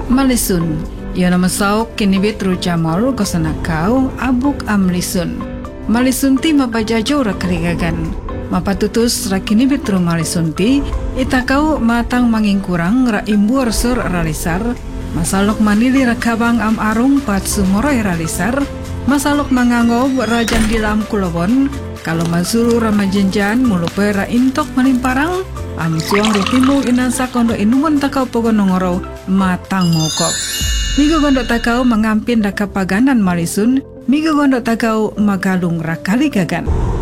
Malisun, yana masauk kinibit rujamal kosanakau abuk amlisun. Malisun ti mapajajaw ra kaligagan. Mapatutus ra kinibit ru malisun ti itakau matang mangingkurang ra imbur sur ralisar. Masalok manili ra kabang am arung pat sumoroy ralisar. Masalok mangangob rajan dilam kulobon. Kalau masuru ra majenjan mulupe ra intok manimparang. Am suang rutimu inansa kondo inumun takau pogon nongoro matang mokok. Migo gondo takau mengampin da kapaganan malisun. Migo gondo takau magalung rakali gagan.